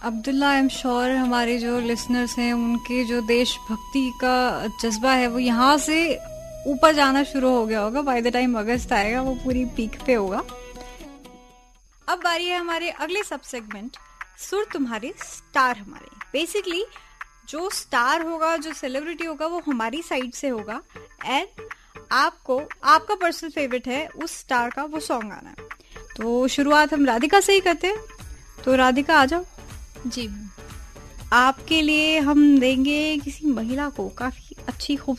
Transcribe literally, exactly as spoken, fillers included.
Abdullah, I am sure हमारे जो listeners हैं उनके जो देशभक्ति का जज्बा है वो यहाँ से ऊपर जाना शुरू हो गया होगा. बाय द टाइम अगस्त आएगा वो पूरी पीक पे होगा. अब बारी है हमारे अगले सब सेगमेंट, सुर तुम्हारे स्टार हमारे. बेसिकली जो स्टार होगा, जो सेलिब्रिटी होगा, वो हमारी साइड से होगा एंड आपको आपका पर्सनल फेवरेट है उस स्टार का वो सॉन्ग आना है. तो शुरुआत हम राधिका से ही करते हैं. तो राधिका आ जाओ. जी, आपके लिए हम देंगे किसी महिला को, काफी अच्छी खूबसूरत